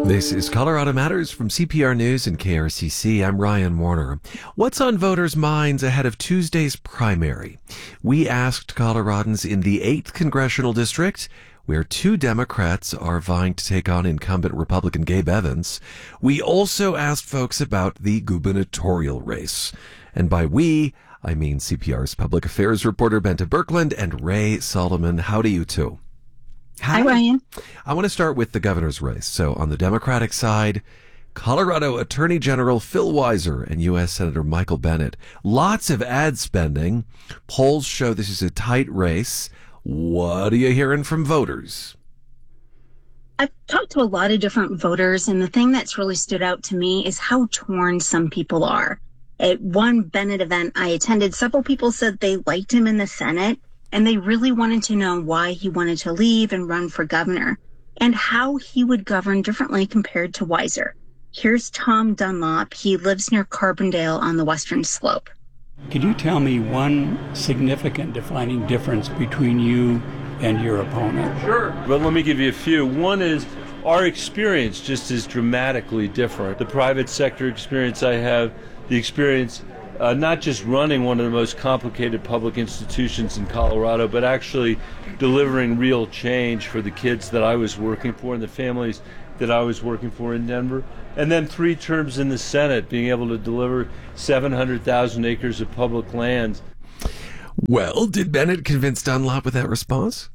This is Colorado Matters from CPR News and KRCC. I'm Ryan Warner. What's on voters' minds ahead of Tuesday's primary? We asked Coloradans in the 8th Congressional District, where 2 Democrats are vying to take on incumbent Republican Gabe Evans. We also asked folks about the gubernatorial race. And by we, I mean CPR's public affairs reporter Bente Birkeland and Ray Solomon. Howdy, you two. Hi, Ryan. I want to start with the governor's race. So on the Democratic side, Colorado Attorney General Phil Weiser and U.S. Senator Michael Bennet. Lots of ad spending. Polls show this is a tight race. What are you hearing from voters? I've talked to a lot of different voters, and the thing that's really stood out to me is how torn some people are. At one Bennet event I attended, several people said they liked him in the Senate, and they really wanted to know why he wanted to leave and run for governor and how he would govern differently compared to Weiser. Here's Tom Dunlop. He lives near Carbondale on the western slope. Could you tell me one significant defining difference between you and your opponent? Sure. But let me give you a few. One is our experience just is dramatically different. The private sector experience I have, the experience not just running one of the most complicated public institutions in Colorado, but actually delivering real change for the kids that I was working for and the families that I was working for in Denver. And then 3 terms in the Senate, being able to deliver 700,000 acres of public lands. Well, did Bennet convince Dunlop with that response?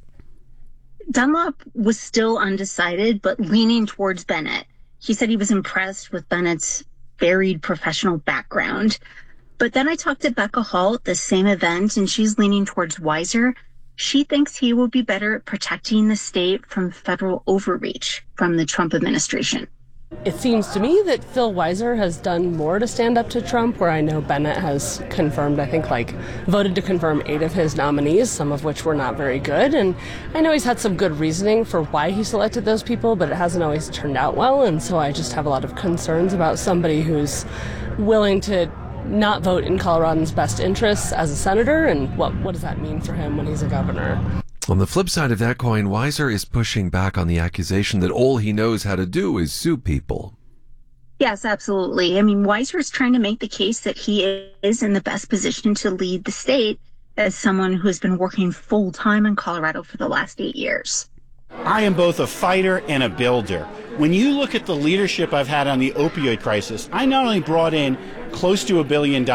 Dunlop was still undecided, but leaning towards Bennet. He said he was impressed with Bennett's varied professional background. But then I talked to Becca Hall at the same event, and she's leaning towards Weiser. She thinks he will be better at protecting the state from federal overreach from the Trump administration. It seems to me that Phil Weiser has done more to stand up to Trump, where I know Bennet has confirmed, voted to confirm 8 of his nominees, some of which were not very good. And I know he's had some good reasoning for why he selected those people, but it hasn't always turned out well. And so I just have a lot of concerns about somebody who's willing to not vote in Coloradans' best interests as a senator, and what does that mean for him when he's a governor? On the flip side of that coin, Weiser is pushing back on the accusation that all he knows how to do is sue people. Yes, absolutely. I mean, Weiser is trying to make the case that he is in the best position to lead the state as someone who has been working full-time in Colorado for the last 8 years. I am both a fighter and a builder. When you look at the leadership I've had on the opioid crisis, I not only brought in close to $1 billion,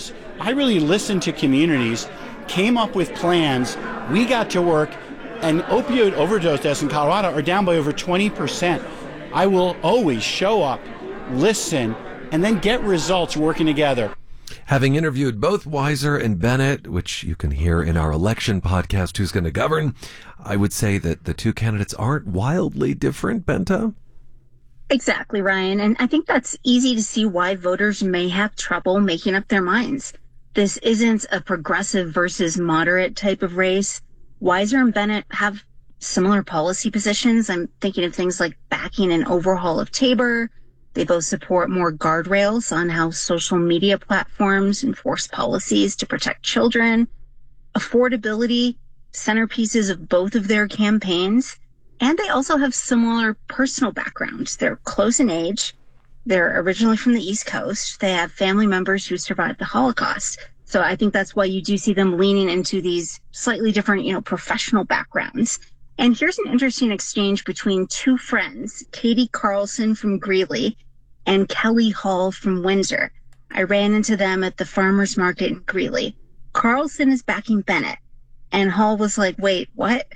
I really listened to communities, came up with plans, we got to work, and opioid overdose deaths in Colorado are down by over 20%. I will always show up, listen, and then get results working together. Having interviewed both Weiser and Bennet, which you can hear in our election podcast, Who's Going to Govern, I would say that the 2 candidates aren't wildly different, Bente? Exactly, Ryan. And I think that's easy to see why voters may have trouble making up their minds. This isn't a progressive versus moderate type of race. Weiser and Bennet have similar policy positions. I'm thinking of things like backing an overhaul of Tabor. They both support more guardrails on how social media platforms enforce policies to protect children. Affordability, centerpieces of both of their campaigns. And they also have similar personal backgrounds. They're close in age. They're originally from the East Coast. They have family members who survived the Holocaust. So I think that's why you do see them leaning into these slightly different, professional backgrounds. And here's an interesting exchange between 2 friends, Katie Carlson from Greeley and Kelly Hall from Windsor. I ran into them at the farmer's market in Greeley. Carlson is backing Bennet, and Hall was like, wait, what?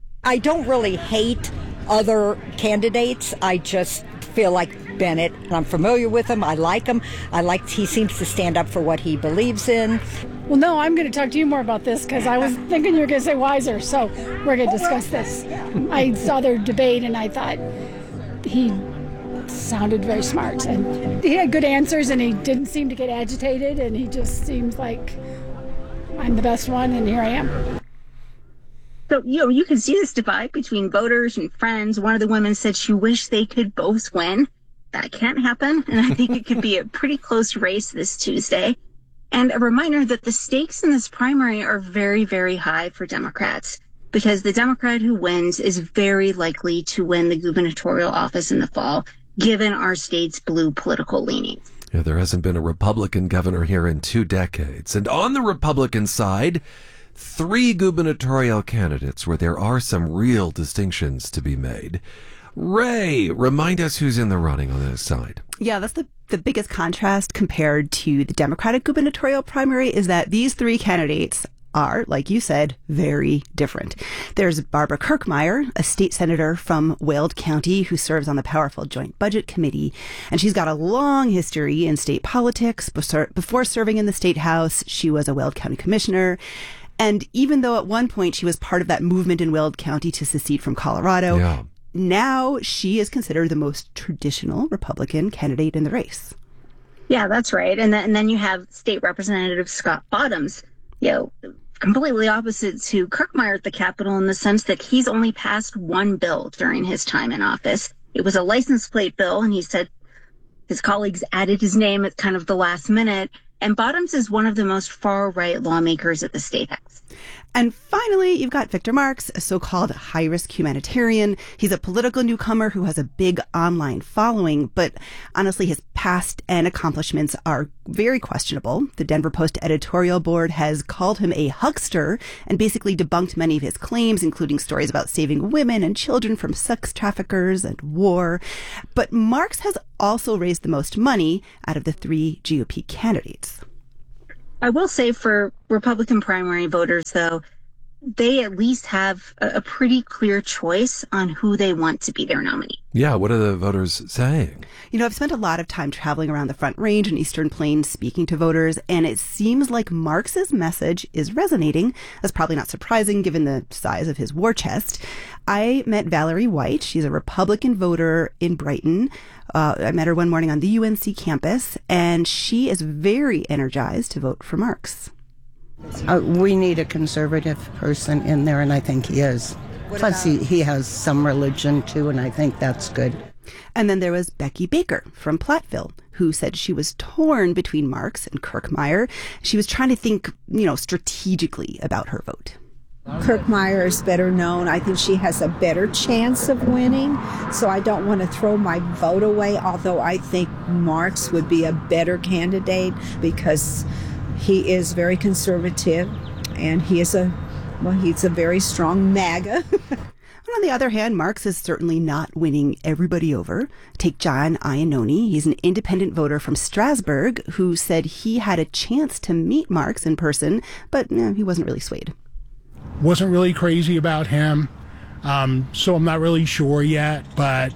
I don't really hate other candidates. I just feel like Bennet, and I'm familiar with him. I like him. He seems to stand up for what he believes in. Well, no, I'm going to talk to you more about this because I was thinking you were going to say Weiser, so we're going to discuss this. I saw their debate, and I thought he sounded very smart, and he had good answers, and he didn't seem to get agitated, and he just seems like, I'm the best one, and here I am. So, you can see this divide between voters and friends. One of the women said she wished they could both win. That can't happen, and I think it could be a pretty close race this Tuesday. And a reminder that the stakes in this primary are very, very high for Democrats, because the Democrat who wins is very likely to win the gubernatorial office in the fall. given our state's blue political leanings. Yeah, there hasn't been a Republican governor here in 2 decades. And on the Republican side, 3 gubernatorial candidates where there are some real distinctions to be made. Ray, remind us who's in the running on this side. Yeah, that's the biggest contrast compared to the Democratic gubernatorial primary is that these 3 candidates are, like you said, very different. There's Barbara Kirkmeyer, a state senator from Weld County who serves on the powerful Joint Budget Committee. And she's got a long history in state politics. Before serving in the state house, she was a Weld County commissioner. And even though at one point she was part of that movement in Weld County to secede from Colorado, now she is considered the most traditional Republican candidate in the race. Yeah, that's right. And then you have State Representative Scott Bottoms, completely opposite to Kirkmeyer at the Capitol in the sense that he's only passed one bill during his time in office. It was a license plate bill, and he said his colleagues added his name at kind of the last minute. And Bottoms is one of the most far-right lawmakers at the State House. And finally, you've got Victor Marx, a so-called high-risk humanitarian. He's a political newcomer who has a big online following, but honestly, his past and accomplishments are very questionable. The Denver Post editorial board has called him a huckster and basically debunked many of his claims, including stories about saving women and children from sex traffickers and war. But Marx has also raised the most money out of the 3 GOP candidates. I will say for Republican primary voters, though, they at least have a pretty clear choice on who they want to be their nominee. Yeah, what are the voters saying? You know, I've spent a lot of time traveling around the Front Range and Eastern Plains speaking to voters, and it seems like Marx's message is resonating. That's probably not surprising given the size of his war chest. I met Valerie White. She's a Republican voter in Brighton. I met her one morning on the UNC campus, and she is very energized to vote for Marx. We need a conservative person in there, and I think he is. Plus, he has some religion, too, and I think that's good. And then there was Becky Baker from Platteville, who said she was torn between Marx and Kirkmeyer. She was trying to think, strategically about her vote. Kirkmeyer is better known. I think she has a better chance of winning, so I don't want to throw my vote away, although I think Marx would be a better candidate because he is very conservative and he's a very strong MAGA. On the other hand, Marx is certainly not winning everybody over. Take John Iannone. He's an independent voter from Strasburg who said he had a chance to meet Marx in person, but he wasn't really swayed. Wasn't really crazy about him, so I'm not really sure yet. But,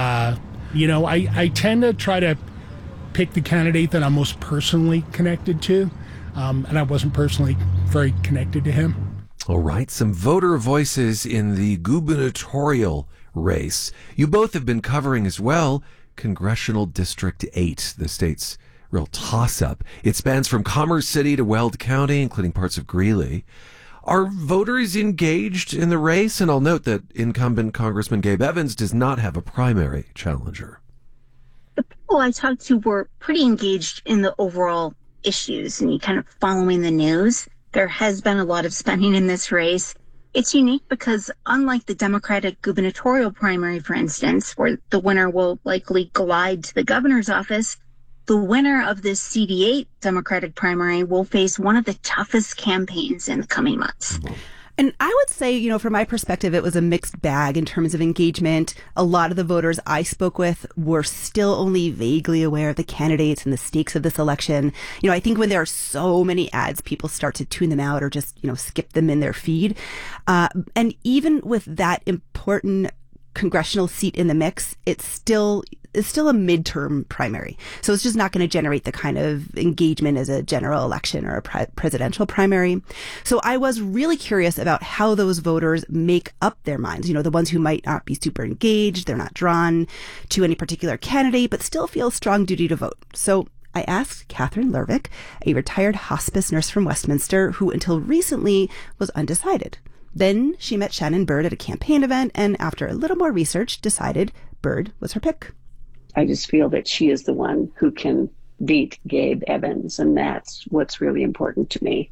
I tend to try to pick the candidate that I'm most personally connected to, and I wasn't personally very connected to him. All right, some voter voices in the gubernatorial race. You both have been covering as well Congressional District 8, the state's real toss-up. It spans from Commerce City to Weld County, including parts of Greeley. Are voters engaged in the race? And I'll note that incumbent Congressman Gabe Evans does not have a primary challenger. The people I talked to were pretty engaged in the overall issues and kind of following the news. There has been a lot of spending in this race. It's unique because unlike the Democratic gubernatorial primary, for instance, where the winner will likely glide to the governor's office, the winner of this CD8 Democratic primary will face one of the toughest campaigns in the coming months. And I would say, from my perspective, it was a mixed bag in terms of engagement. A lot of the voters I spoke with were still only vaguely aware of the candidates and the stakes of this election. I think when there are so many ads, people start to tune them out or just, skip them in their feed. And even with that important congressional seat in the mix, it's still a midterm primary. So it's just not going to generate the kind of engagement as a general election or a presidential primary. So I was really curious about how those voters make up their minds. The ones who might not be super engaged, they're not drawn to any particular candidate, but still feel strong duty to vote. So I asked Catherine Lervick, a retired hospice nurse from Westminster, who until recently was undecided. Then she met Shannon Byrd at a campaign event, and after a little more research, decided Byrd was her pick. I just feel that she is the one who can beat Gabe Evans, and that's what's really important to me.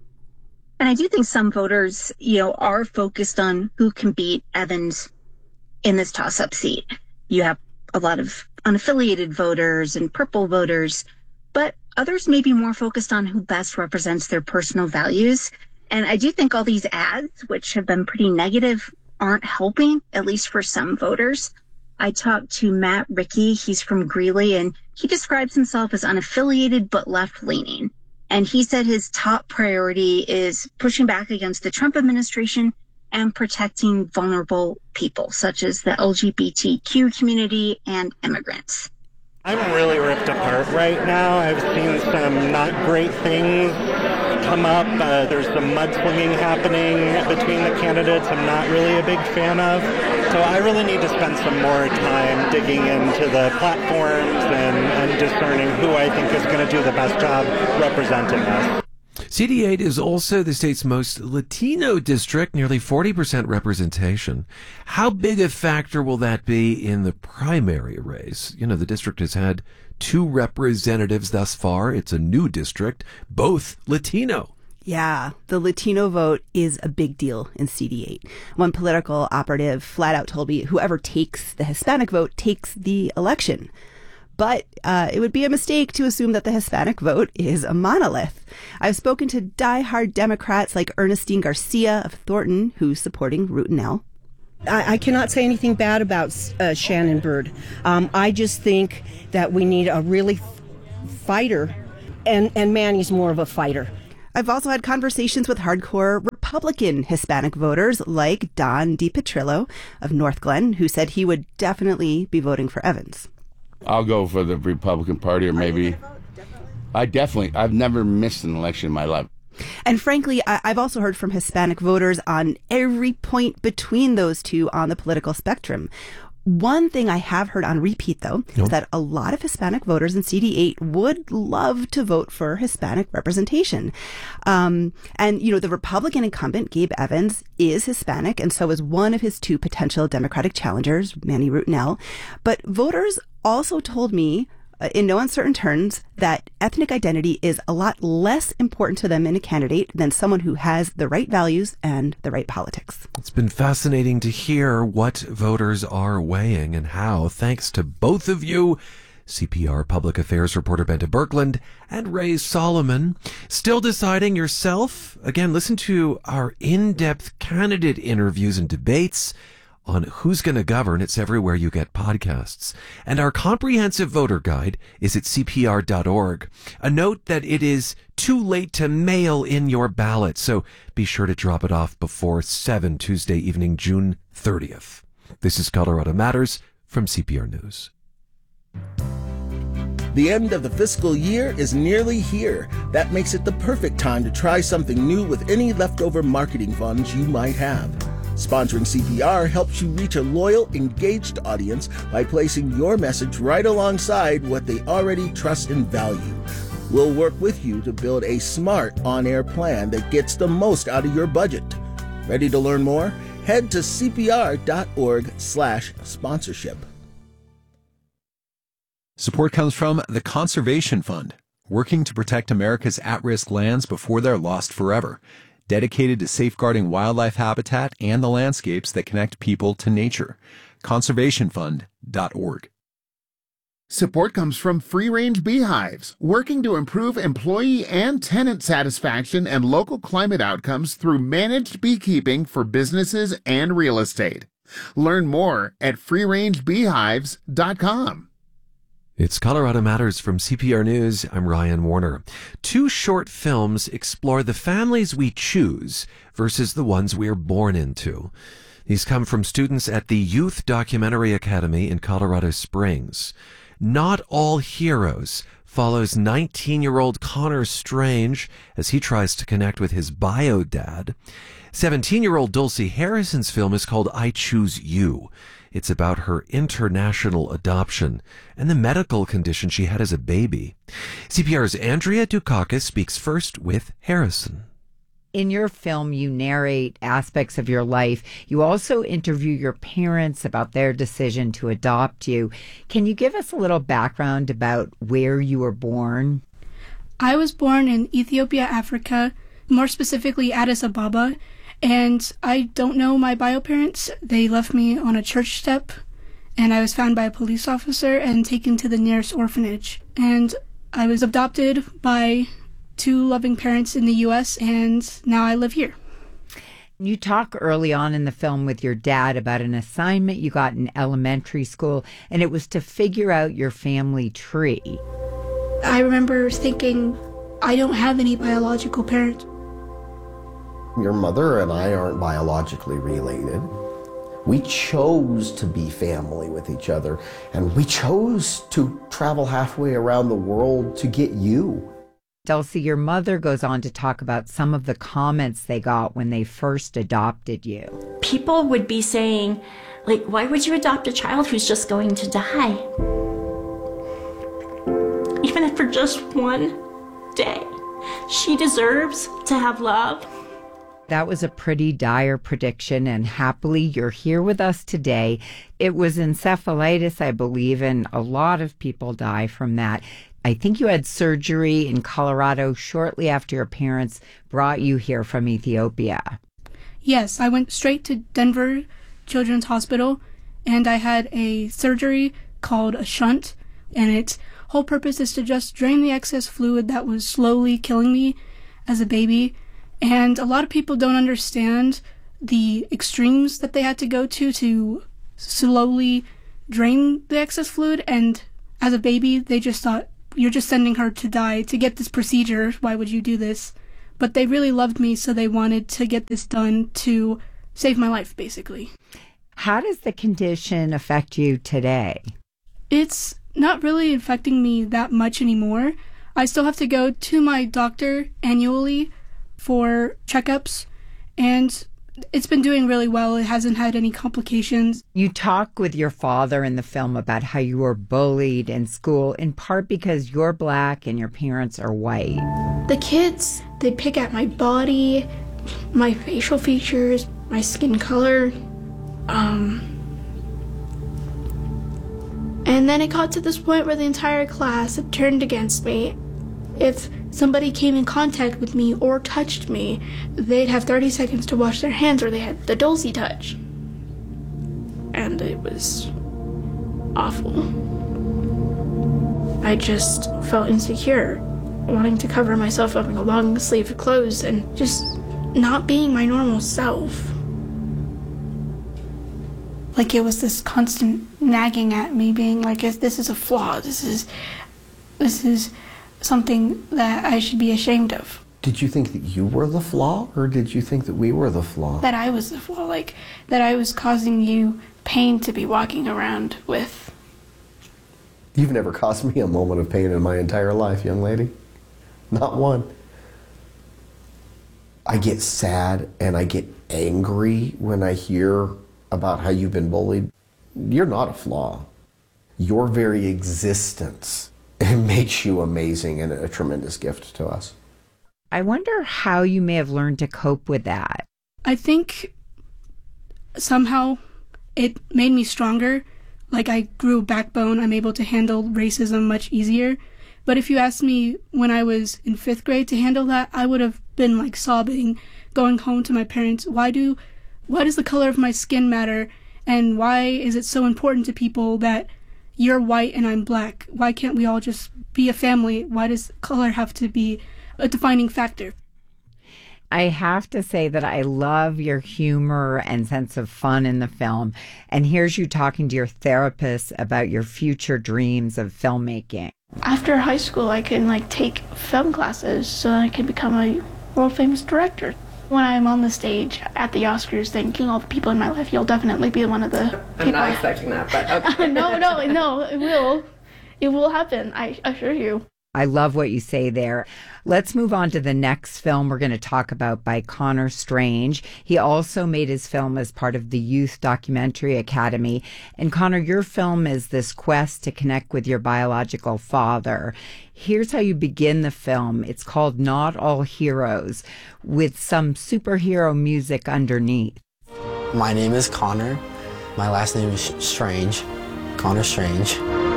And I do think some voters, are focused on who can beat Evans in this toss-up seat. You have a lot of unaffiliated voters and purple voters, but others may be more focused on who best represents their personal values. And I do think all these ads, which have been pretty negative, aren't helping, at least for some voters. I talked to Matt Rickey. He's from Greeley, and he describes himself as unaffiliated but left-leaning. And he said his top priority is pushing back against the Trump administration and protecting vulnerable people, such as the LGBTQ community and immigrants. I'm really ripped apart right now. I've seen some not great things come up. There's some mudslinging happening between the candidates I'm not really a big fan of. So I really need to spend some more time digging into the platforms and discerning who I think is going to do the best job representing us. CD8 is also the state's most Latino district, nearly 40% representation. How big a factor will that be in the primary race? You know, the district has had 2 representatives thus far. It's a new district, both Latino. Yeah, the Latino vote is a big deal in CD8. One political operative flat out told me whoever takes the Hispanic vote takes the election. But it would be a mistake to assume that the Hispanic vote is a monolith. I've spoken to diehard Democrats like Ernestine Garcia of Thornton, who's supporting Root and L. I cannot say anything bad about Shannon Byrd. I just think that we need a really fighter, and Manny's more of a fighter. I've also had conversations with hardcore Republican Hispanic voters like Don DiPetrillo of North Glen, who said he would definitely be voting for Evans. I'll go for the Republican Party, or maybe I've never missed an election in my life. And frankly, I've also heard from Hispanic voters on every point between those two on the political spectrum. One thing I have heard on repeat, though, is that a lot of Hispanic voters in CD8 would love to vote for Hispanic representation. And, you know, the Republican incumbent, Gabe Evans, is Hispanic, and so is one of his 2 potential Democratic challengers, Manny Rutinel. But voters also told me, in no uncertain terms, that ethnic identity is a lot less important to them in a candidate than someone who has the right values and the right politics. It's been fascinating to hear what voters are weighing and how, thanks to both of you, CPR Public Affairs reporter Bente Birkeland and Ray Solomon. Still deciding yourself? Again, listen to our in-depth candidate interviews and debates on Who's Gonna Govern. It's everywhere you get podcasts. And our comprehensive voter guide is at CPR.org. A note that it is too late to mail in your ballot, so be sure to drop it off before 7 Tuesday evening, June 30th. This is Colorado Matters from CPR News. The end of the fiscal year is nearly here. That makes it the perfect time to try something new with any leftover marketing funds you might have. Sponsoring CPR helps you reach a loyal, engaged audience by placing your message right alongside what they already trust and value. We'll work with you to build a smart on-air plan that gets the most out of your budget. Ready to learn more? Head to cpr.org/sponsorship. Support comes from the Conservation Fund, working to protect America's at-risk lands before they're lost forever. Dedicated to safeguarding wildlife habitat and the landscapes that connect people to nature. Conservationfund.org. Support comes from free-range beehives, working to improve employee and tenant satisfaction and local climate outcomes through managed beekeeping for businesses and real estate. Learn more at freerangebeehives.com. It's Colorado Matters from CPR News. I'm Ryan Warner. 2 short films explore the families we choose versus the ones we are born into. These come from students at the Youth Documentary Academy in Colorado Springs. Not All Heroes follows 19-year-old Connor Strange as he tries to connect with his bio dad. 17-year-old Dulcie Harrison's film is called I Choose You. It's about her international adoption and the medical condition she had as a baby. CPR's Andrea Dukakis speaks first with Harrison. In your film, you narrate aspects of your life. You also interview your parents about their decision to adopt you. Can you give us a little background about where you were born? I was born in Ethiopia, Africa, more specifically Addis Ababa. And I don't know my bio parents. They left me on a church step, and I was found by a police officer and taken to the nearest orphanage. And I was adopted by 2 loving parents in the U.S., and now I live here. You talk early on in the film with your dad about an assignment you got in elementary school, and it was to figure out your family tree. I remember thinking, I don't have any biological parents. Your mother and I aren't biologically related. We chose to be family with each other, and we chose to travel halfway around the world to get you. Dulcie, your mother goes on to talk about some of the comments they got when they first adopted you. People would be saying, like, why would you adopt a child who's just going to die? Even if for just one day. She deserves to have love. That was a pretty dire prediction, and happily you're here with us today. It was encephalitis, I believe, and a lot of people die from that. I think you had surgery in Colorado shortly after your parents brought you here from Ethiopia. Yes, I went straight to Denver Children's Hospital, and I had a surgery called a shunt, and its whole purpose is to just drain the excess fluid that was slowly killing me as a baby. And a lot of people don't understand the extremes that they had to go to slowly drain the excess fluid. And as a baby, they just thought, you're just sending her to die to get this procedure. Why would you do this? But they really loved me, so they wanted to get this done to save my life, basically. How does the condition affect you today? It's not really affecting me that much anymore. I still have to go to my doctor annually for checkups, and it's been doing really well. It hasn't had any complications. You talk with your father in the film about how you were bullied in school, in part because you're Black and your parents are white. The kids, they pick at my body, my facial features, my skin color. And then it got to this point where the entire class had turned against me. If somebody came in contact with me or touched me, they'd have 30 seconds to wash their hands, or they had the Dulcie touch. And it was awful. I just felt insecure, wanting to cover myself up in a long sleeve of clothes and just not being my normal self. Like it was this constant nagging at me, being like, this is a flaw, this is something that I should be ashamed of. Did you think that you were the flaw, or did you think that we were the flaw? That I was the flaw, like that I was causing you pain to be walking around with. You've never caused me a moment of pain in my entire life, young lady. Not one. I get sad and I get angry when I hear about how you've been bullied. You're not a flaw. Your very existence makes you amazing and a tremendous gift to us. I wonder how you may have learned to cope with that. I think somehow it made me stronger. Like I grew a backbone. I'm able to handle racism much easier. But if you asked me when I was in 5th grade to handle that, I would have been like sobbing, going home to my parents. Why does the color of my skin matter? And why is it so important to people that you're white and I'm Black? Why can't we all just be a family? Why does color have to be a defining factor? I have to say that I love your humor and sense of fun in the film. And here's you talking to your therapist about your future dreams of filmmaking. After high school, I can take film classes so I can become a world famous director. When I'm on the stage at the Oscars thanking all the people in my life, you'll definitely be one of the people. I'm not expecting that, but okay. No, it will. It will happen, I assure you. I love what you say there. Let's move on to the next film we're going to talk about by Connor Strange. He also made his film as part of the Youth Documentary Academy. And Connor, your film is this quest to connect with your biological father. Here's how you begin the film. It's called Not All Heroes, with some superhero music underneath. My name is Connor. My last name is Strange. Connor Strange.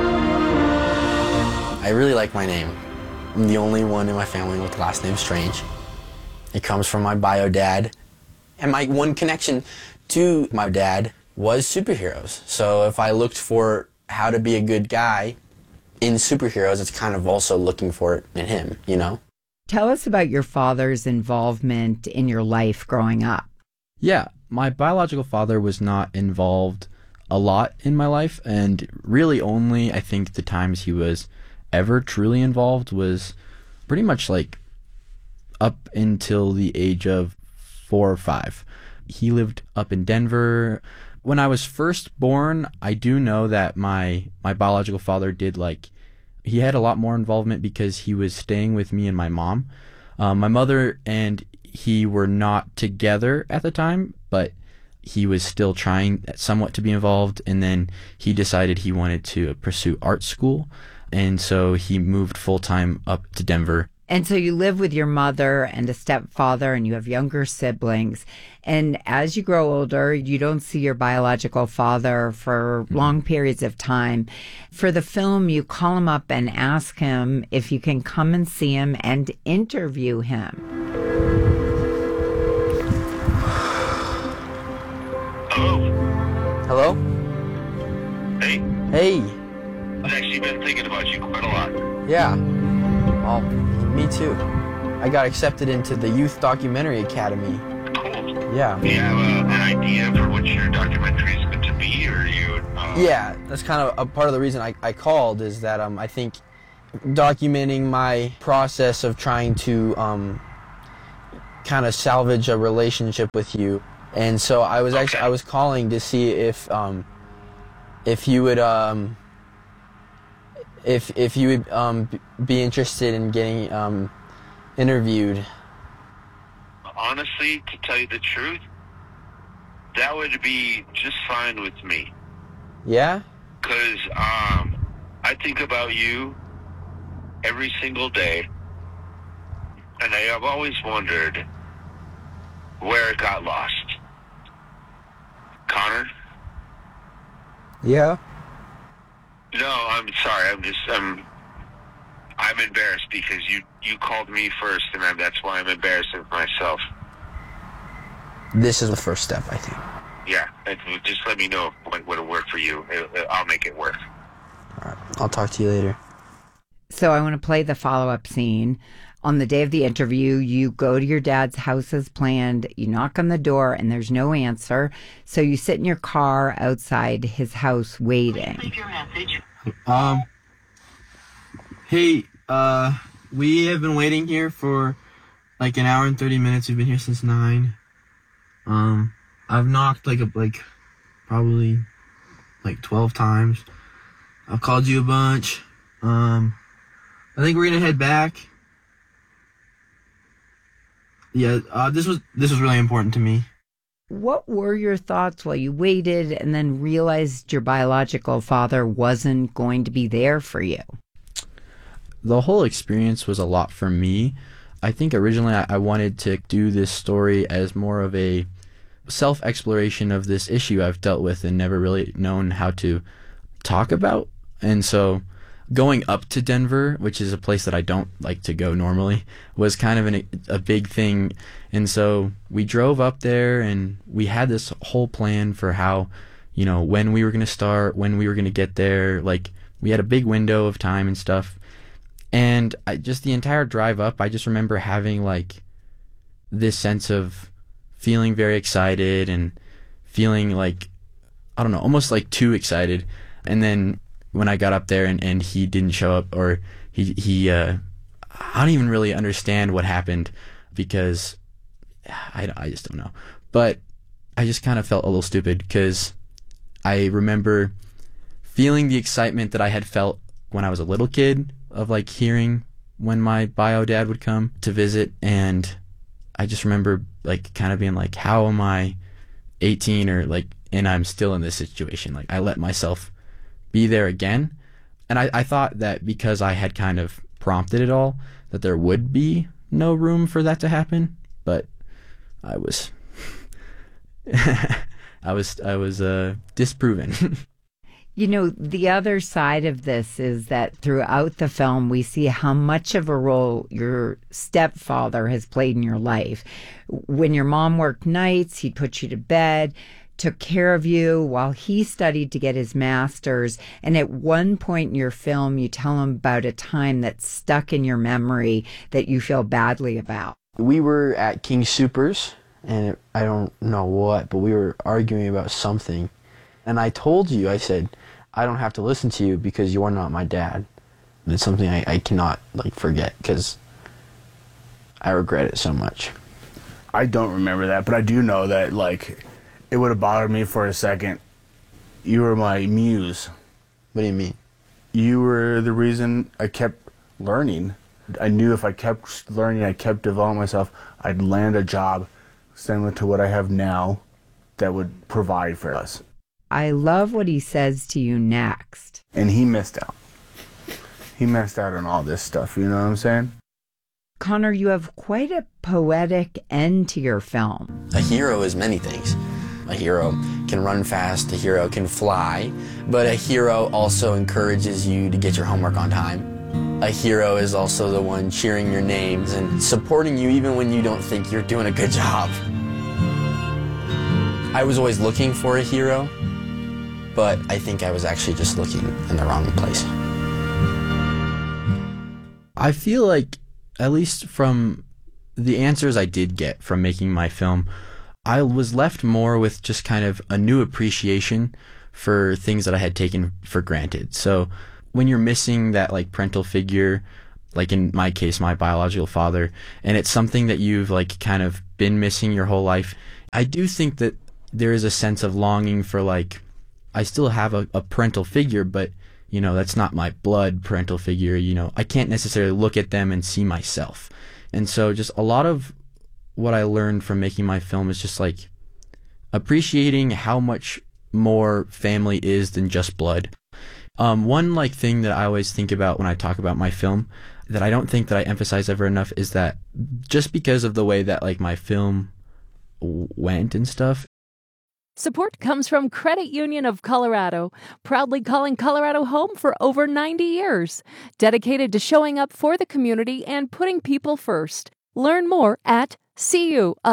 I really like my name. I'm the only one in my family with the last name Strange. It comes from my bio dad. And my one connection to my dad was superheroes. So if I looked for how to be a good guy in superheroes, it's kind of also looking for it in him, you know? Tell us about your father's involvement in your life growing up. Yeah, my biological father was not involved a lot in my life, and really only, I think, the times he was ever truly involved was pretty much like up until the age of 4 or 5. He lived up in Denver. When I was first born, I do know that my biological father did he had a lot more involvement because he was staying with me and my mom. My mother and he were not together at the time, but he was still trying somewhat to be involved, and then he decided he wanted to pursue art school, and so he moved full-time up to Denver. And so you live with your mother and a stepfather, and you have younger siblings. And as you grow older, you don't see your biological father for long periods of time. For the film, you call him up and ask him if you can come and see him and interview him. Hello? Hey. Hey. I've actually been thinking about you quite a lot. Yeah. Well, me too. I got accepted into the Youth Documentary Academy. Cool. Yeah. Do you have an idea for what your documentary is going to be, or you? Yeah, that's kind of a part of the reason I called is that I think documenting my process of trying to kind of salvage a relationship with you, and so I was calling to see if you would if you would be interested in getting interviewed. Honestly, to tell you the truth, that would be just fine with me. Yeah? Because I think about you every single day, and I have always wondered where it got lost. Connor? Yeah? No, I'm sorry. I'm embarrassed because you called me first, and that's why I'm embarrassed of myself. This is the first step, I think. Yeah, and just let me know when it'll work for you. I'll make it work. All right, I'll talk to you later. So I want to play the follow-up scene. On the day of the interview, you go to your dad's house as planned. You knock on the door, and there's no answer. So you sit in your car outside his house waiting. Leave your message. Hey, we have been waiting here for like an hour and 30 minutes. We've been here since 9. I've knocked probably 12 times. I've called you a bunch. I think we're gonna head back. Yeah, this was really important to me. What were your thoughts while you waited and then realized your biological father wasn't going to be there for you? The whole experience was a lot for me. I think originally I wanted to do this story as more of a self-exploration of this issue I've dealt with and never really known how to talk about. And so going up to Denver, which is a place that I don't like to go normally, was kind of a big thing. And so we drove up there and we had this whole plan for how, when we were going to start, when we were going to get there. We had a big window of time and stuff. And the entire drive up, I just remember having this sense of feeling very excited and feeling almost too excited. And then when I got up there and he didn't show up, or he I don't even really understand what happened because I just don't know. But I just kind of felt a little stupid because I remember feeling the excitement that I had felt when I was a little kid of hearing when my bio dad would come to visit, and I just remember kind of being how am I 18 and I'm still in this situation? I let myself be there again. And I thought that because I had kind of prompted it all, that there would be no room for that to happen. But I was I was disproven. The other side of this is that throughout the film, we see how much of a role your stepfather has played in your life. When your mom worked nights, he'd put you to bed. took care of you while he studied to get his master's. And at one point in your film, you tell him about a time that's stuck in your memory that you feel badly about. We were at King Soopers, and I don't know what, but we were arguing about something. And I told you, I said, I don't have to listen to you because you are not my dad. And it's something I cannot forget because I regret it so much. I don't remember that, but I do know that it would have bothered me for a second. You were my muse. What do you mean? You were the reason I kept learning. I knew if I kept learning, I kept developing myself, I'd land a job similar to what I have now that would provide for us. I love what he says to you next. And he missed out. He missed out on all this stuff, you know what I'm saying? Connor, you have quite a poetic end to your film. A hero is many things. A hero can run fast, a hero can fly, but a hero also encourages you to get your homework on time. A hero is also the one cheering your names and supporting you even when you don't think you're doing a good job. I was always looking for a hero, but I think I was actually just looking in the wrong place. I feel like, at least from the answers I did get from making my film, I was left more with just kind of a new appreciation for things that I had taken for granted. So when you're missing that parental figure, like in my case, my biological father, and it's something that you've kind of been missing your whole life, I do think that there is a sense of longing for I still have a parental figure, but that's not my blood parental figure. I can't necessarily look at them and see myself. And so just a lot of what I learned from making my film is just appreciating how much more family is than just blood. One thing that I always think about when I talk about my film that I don't think that I emphasize ever enough is that just because of the way that my film went and stuff. Support comes from Credit Union of Colorado, proudly calling Colorado home for over 90 years, dedicated to showing up for the community and putting people first. Learn more at CU